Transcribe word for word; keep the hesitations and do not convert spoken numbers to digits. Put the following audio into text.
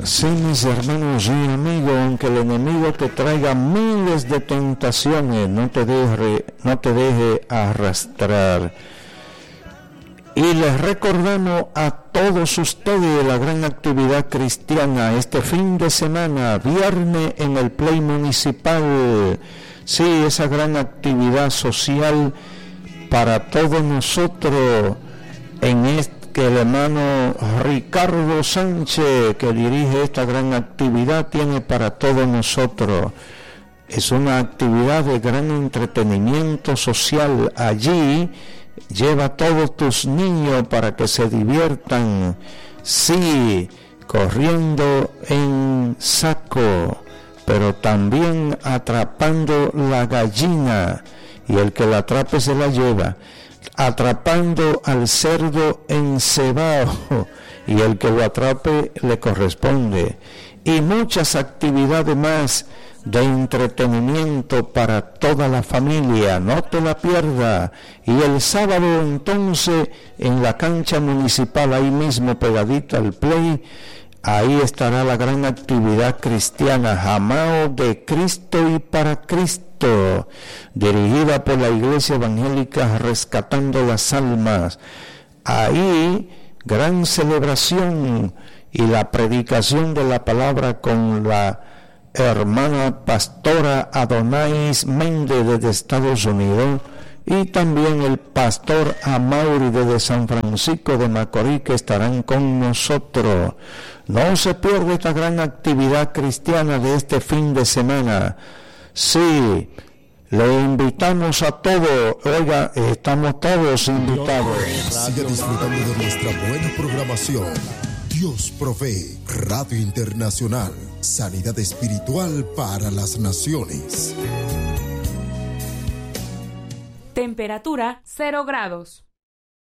Sí, mis hermanos y amigos, aunque el enemigo te traiga miles de tentaciones, no te deje, no te deje arrastrar. Y les recordamos a todos ustedes la gran actividad cristiana este fin de semana, viernes en el Play Municipal. Sí, esa gran actividad social para todos nosotros en este que el hermano Ricardo Sánchez, que dirige esta gran actividad, tiene para todos nosotros. Es una actividad de gran entretenimiento social. Allí lleva a todos tus niños para que se diviertan, sí, corriendo en saco, pero también atrapando la gallina, y el que la atrape se la lleva, atrapando al cerdo encebado, y el que lo atrape le corresponde, y muchas actividades más de entretenimiento para toda la familia. No te la pierdas. Y el sábado entonces en la cancha municipal, ahí mismo pegadito al Play, ahí estará la gran actividad cristiana Jamao de Cristo y para Cristo, dirigida por la Iglesia Evangélica Rescatando las Almas. Ahí gran celebración y la predicación de la palabra con la hermana pastora Adonais Méndez desde Estados Unidos, y también el pastor Amaury desde San Francisco de Macorís, que estarán con nosotros. No se pierde esta gran actividad cristiana de este fin de semana. Sí, le invitamos a todos. Oiga, estamos todos invitados. Siga disfrutando de nuestra buena programación. Dios provee. Radio Internacional. Sanidad espiritual para las naciones. Temperatura cero grados.